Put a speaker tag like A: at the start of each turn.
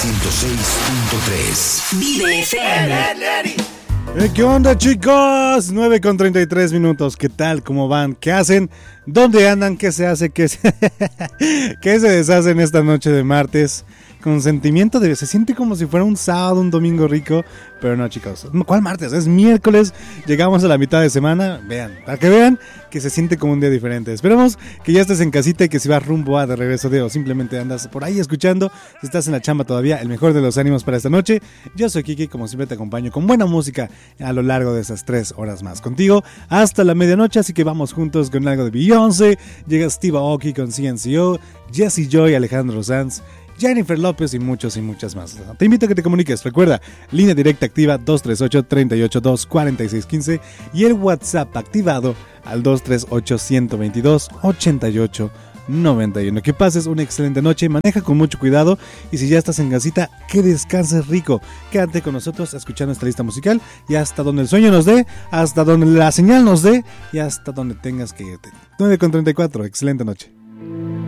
A: 106.3.
B: Vive FM.
C: ¿Qué onda, chicos? 9:33. ¿Qué tal? ¿Cómo van? ¿Qué hacen? ¿Dónde andan? ¿Qué se hace? ¿Qué se deshacen esta noche de martes? Con sentimiento de... Se siente como si fuera un sábado, un domingo rico. Pero no, chicos. ¿Cuál martes? Es miércoles. Llegamos a la mitad de semana. Vean, para que vean que se siente como un día diferente. Esperemos que ya estés en casita y que si vas rumbo a de regreso de o simplemente andas por ahí escuchando. Si estás en la chamba todavía, el mejor de los ánimos para esta noche. Yo soy Kiki, como siempre te acompaño con buena música a lo largo de esas 3 horas más contigo hasta la medianoche. Así que vamos juntos con algo de Beyoncé. Llega Steve Aoki con CNCO, Jesse Joy, Alejandro Sanz, Jennifer López y muchos y muchas más. Te invito a que te comuniques. Recuerda, línea directa activa 238-382-4615 y el WhatsApp activado al 238-122-8891. Que pases una excelente noche, maneja con mucho cuidado y si ya estás en casita, que descanses rico. Quédate con nosotros escuchando esta lista musical y hasta donde el sueño nos dé, hasta donde la señal nos dé y hasta donde tengas que irte. 9:34, excelente noche.